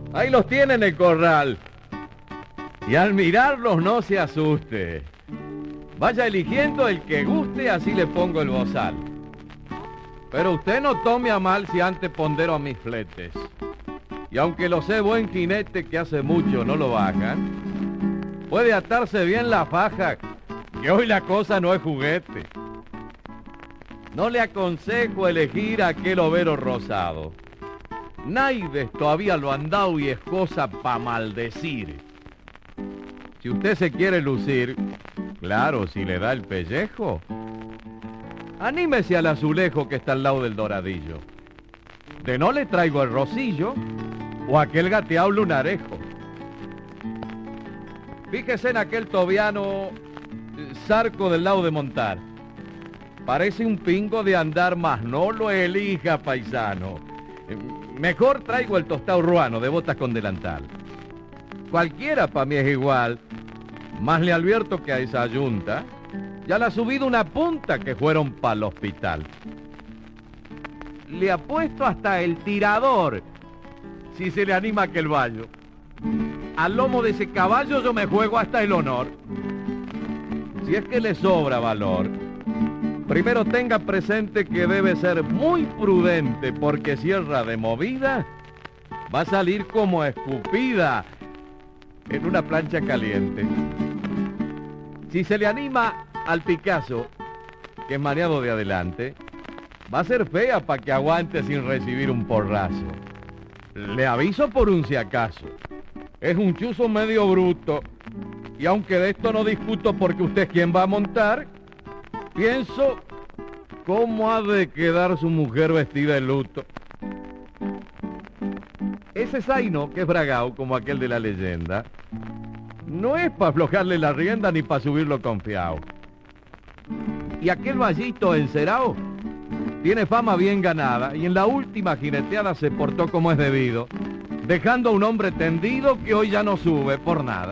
Ahí los tiene en el corral. Y al mirarlos no se asuste. Vaya eligiendo el que guste, así le pongo el bozal. Pero usted no tome a mal si antes pondero a mis fletes. Y aunque lo sé buen jinete que hace mucho no lo bajan, puede atarse bien la faja, que hoy la cosa no es juguete. No le aconsejo elegir aquel overo rosado. Naides todavía lo han dado y es cosa pa' maldecir. Si usted se quiere lucir, claro, si le da el pellejo, anímese al azulejo que está al lado del doradillo. De no le traigo el rosillo o aquel gateado lunarejo. Fíjese en aquel tobiano zarco del lado de montar. Parece un pingo de andar, mas no lo elija, paisano. Mejor traigo el tostado ruano de botas con delantal. Cualquiera pa' mí es igual, mas le advierto que a esa yunta ya le ha subido una punta que fueron pa'l hospital. Le apuesto hasta el tirador, si se le anima aquel vallo. Al lomo de ese caballo yo me juego hasta el honor. Si es que le sobra valor, primero tenga presente que debe ser muy prudente, porque sierra de movida va a salir como escupida en una plancha caliente. Si se le anima al Picasso, que es mareado de adelante, va a ser fea para que aguante sin recibir un porrazo. Le aviso por un si acaso, es un chuzo medio bruto, y aunque de esto no discuto porque usted es quien va a montar, pienso cómo ha de quedar su mujer vestida de luto. Ese zaino, que es bragao como aquel de la leyenda, no es para aflojarle la rienda ni para subirlo confiado. Y aquel vallito encerado tiene fama bien ganada y en la última jineteada se portó como es debido, dejando a un hombre tendido que hoy ya no sube por nada.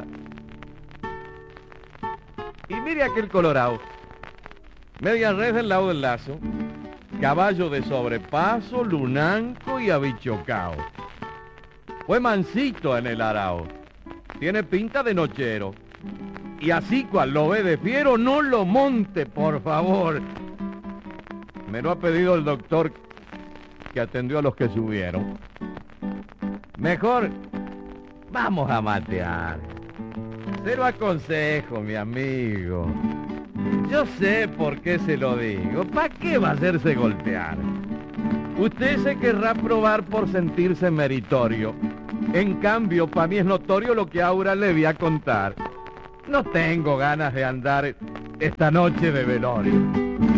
Y mire aquel colorado, media red del lado del lazo, caballo de sobrepaso, lunanco y abichocao. Fue mansito en el arao, tiene pinta de nochero, y así cual lo ve de fiero, no lo monte, por favor. Me lo ha pedido el doctor que atendió a los que subieron. Mejor, vamos a matear. Se lo aconsejo, mi amigo. Yo sé por qué se lo digo. ¿Para qué va a hacerse golpear? Usted se querrá probar por sentirse meritorio. En cambio, para mí es notorio lo que Aura le voy a contar. No tengo ganas de andar esta noche de velorio.